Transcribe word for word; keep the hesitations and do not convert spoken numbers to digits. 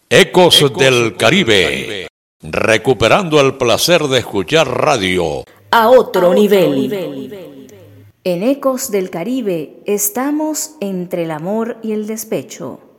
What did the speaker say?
Ecos del Caribe, recuperando el placer de escuchar radio a otro nivel. En Ecos del Caribe estamos entre el amor y el despecho.